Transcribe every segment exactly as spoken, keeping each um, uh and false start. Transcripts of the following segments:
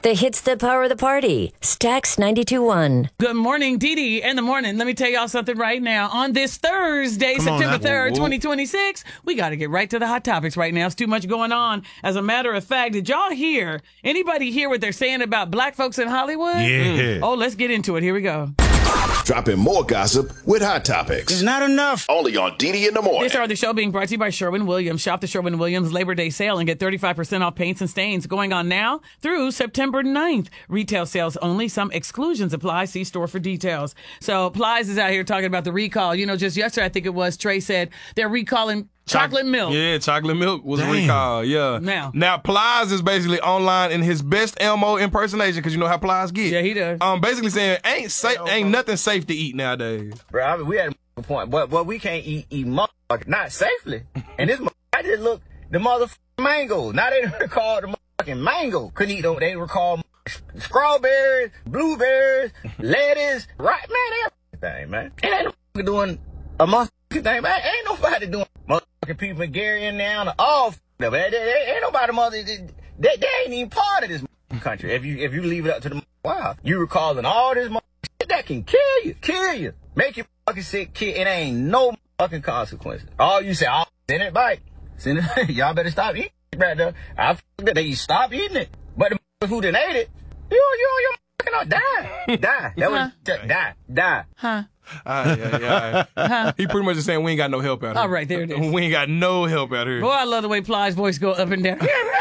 The hits that power the party. Stax ninety-two point one. Good morning, Dee Dee in the morning. Let me tell y'all something right now. On this Thursday, Come September third, whoa, whoa. twenty twenty-six, we got to get right to the hot topics right now. It's too much going on. As a matter of fact, did y'all hear, anybody hear what they're saying about black folks in Hollywood? Yeah. Oh, let's get into it. Here we go. Dropping more gossip with Hot Topics. It's not enough. Only on Dee Dee in the morning. This hour of the show being brought to you by Sherwin-Williams. Shop the Sherwin-Williams Labor Day sale and get thirty-five percent off paints and stains going on now through September ninth. Retail sales only. Some exclusions apply. See store for details. So Plies is out here talking about the recall. You know, just yesterday, I think it was, Trey said they're recalling chocolate milk. Yeah, chocolate milk was Damn. recalled. Yeah. Now. now, Plies is basically online in his best Elmo impersonation because you know how Plies get. Yeah, he does. Um, basically saying ain't safe, ain't nothing safe to eat nowadays. Bro, I mean, we had a point, but but we can't eat eat motherfucker not safely. And this motherfucker, I just look the motherfucking mango. Now they recall the motherfucking mango. Couldn't eat them. They recall strawberries, blueberries, lettuce. Right, man, they thing, man. And ain't no doing a motherfucking thing, man. Ain't nobody doing motherfucking people in Gary and now and all. They, they, they, ain't nobody mother. They, they, they ain't even part of this country. If you if you leave it up to the wow, you recalling all this shit that can kill you, kill you, make you fucking sick, kill. It ain't no fucking consequences. All you say, oh, send it back, send it. Y'all better stop eating it right there. I f- that they stop eating it, but the who done ate it, you you you fucking not die, die. That was die, die. Huh? Ah, yeah, yeah. He pretty much just saying we ain't got no help out here. All right, there it is. We ain't got no help out here. Boy, I love the way Plies' voice go up and down.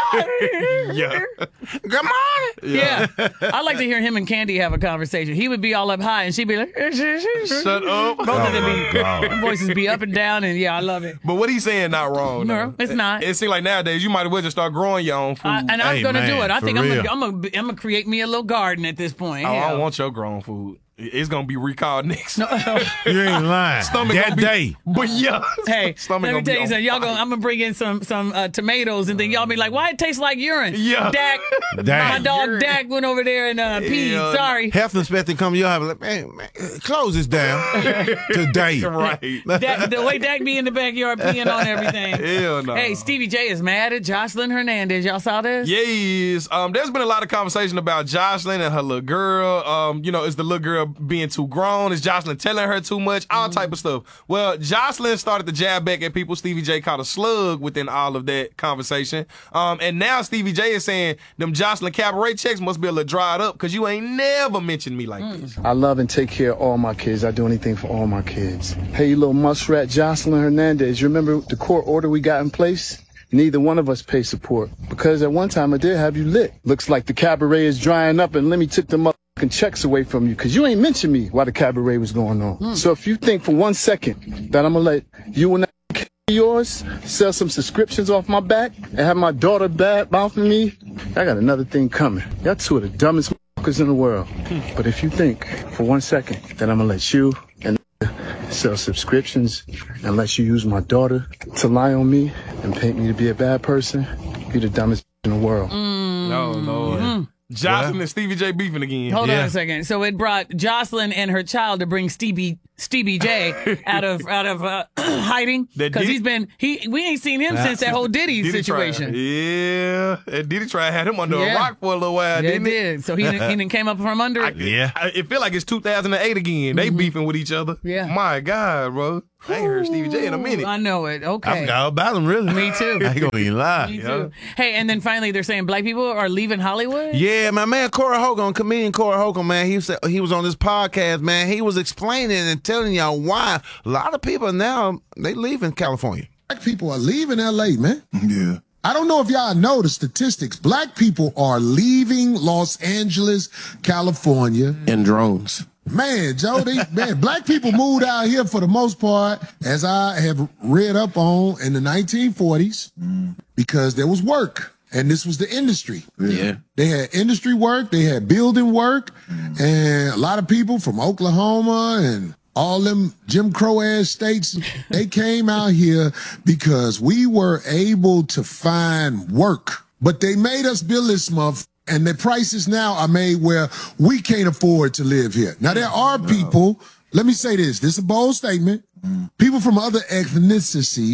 Yeah. Good morning. Yeah. I like to hear him and Candy have a conversation. He would be all up high, and she'd be like, Shut up. both of them be, them voices be up and down, and yeah, I love it. But what he's saying not wrong. No, though. it's not. It, it seems like nowadays you might as well just start growing your own food. I, and I'm Hey, going to man, do it. I for think I'm real. going I'm gonna, I'm gonna create me a little garden at this point. Oh, I Hell. don't want your grown food. It's gonna be recalled next. You ain't lying. Stomach that gonna be, day. But yeah. Hey, Stomach let me gonna tell be you on something. Y'all fire. gonna, I'm gonna bring in some some uh, tomatoes, and then y'all be like, "Why it tastes like urine?" Yeah. Dak, Dang. my dog Dak went over there and uh, peed. Yeah. Sorry, Health inspector come to your house like, man, man, close this down today. Right. Dak, the way Dak be in the backyard peeing on everything. Hell no. Hey, Stevie J is mad at Jocelyn Hernandez. Y'all saw this? Yes. Um, there's been a lot of conversation about Jocelyn and her little girl. Um, you know, is the little girl being too grown? Is Jocelyn telling her too much? All type of stuff. Well, Jocelyn started to jab back at people. Stevie J caught a slug within all of that conversation. Um, and now Stevie J is saying them Jocelyn cabaret checks must be a little dried up because you ain't never mentioned me like this. I love and take care of all my kids. I do anything for all my kids. Hey, you little muskrat, Jocelyn Hernandez, you remember the court order we got in place? Neither one of us pay support because at one time I did have you lit. Looks like the cabaret is drying up and Lemmy took the motherfucking checks away from you because you ain't mentioned me while the cabaret was going on. Mm. So if you think for one second that I'm going to let you and that yours sell some subscriptions off my back and have my daughter bad mouthing me, I got another thing coming. Y'all two are the dumbest motherfuckers in the world. But if you think for one second that I'm going to let you and sell subscriptions and let you use my daughter to lie on me and paint me to be a bad person, you're the dumbest in the world. Mm. No, Lord. Mm. Jocelyn and Stevie J beefing again. Hold Yeah. on a second. So it brought Jocelyn and her child to bring Stevie Stevie J out of out of uh, hiding That because Diddy- he's been he we ain't seen him since that whole Diddy, Diddy situation. tried. Yeah. And Diddy tried had him under Yeah. a rock for a little while, Yeah, it didn't it? did. So he didn't, he didn't came up from under it. Yeah. I, it feel like it's two thousand eight again. They beefing with each other. Yeah. My God, bro. I ain't heard Stevie J in a minute. I know it. Okay. I forgot about him, really. Me too. I ain't gonna even lie. Me too. Hey, and then finally they're saying black people are leaving Hollywood? Yeah, my man Corey Hogan, comedian Corey Hogan, man, he was he was on this podcast, man. He was explaining and telling y'all why a lot of people now they leaving California. Black people are leaving L A, man. Yeah. I don't know if y'all know the statistics. Black people are leaving Los Angeles, California. In drones. Man, Joe, they, man, black people moved out here for the most part, as I have read up on, in the nineteen forties because there was work. And this was the industry. Yeah. They had industry work, they had building work, and a lot of people from Oklahoma and all them Jim Crow ass states, they came out here because we were able to find work. But they made us build this motherfucker, and the prices now are made where we can't afford to live here. Now, there are people, let me say this, this is a bold statement, people from other ethnicities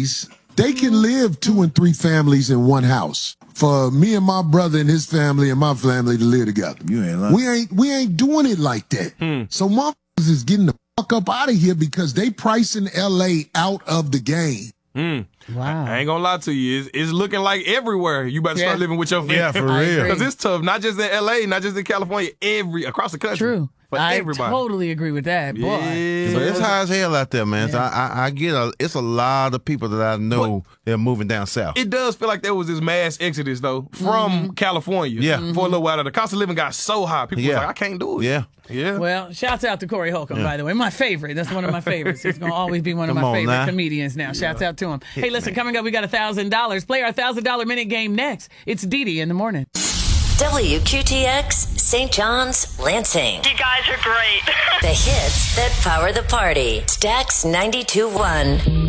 They can live two and three families in one house. For me and my brother and his family and my family to live together. You ain't lying. We ain't we ain't doing it like that. Hmm. So motherfuckers is getting the fuck up out of here because they pricing L A out of the game. Mm. Wow. I ain't gonna lie to you. It's, it's looking like everywhere you better Yeah. start living with your family. Yeah, for I real. agree. Because it's tough, not just in L A, not just in California, every across the country. True. For I everybody. totally agree with that, boy. Yeah. But it's high as hell out there, man. So Yeah. I, I, I get a. It's a lot of people that I know they're moving down south. It does feel like there was this mass exodus, though, from California. Yeah. For a little while. The cost of living got so high. People Yeah. was like, I can't do it. Yeah. Yeah. Well, shouts out to Corey Holcomb, by the way. My favorite. That's one of my favorites. He's going to always be one of Come my on favorite now. comedians now. Shouts out to him. Hey, listen, coming up, we got one thousand dollars. Play our one thousand dollars minute game next. It's Dee Dee in the morning. W Q T X, Saint John's, Lansing. You guys are great. The hits that power the party. Stax ninety-two point one.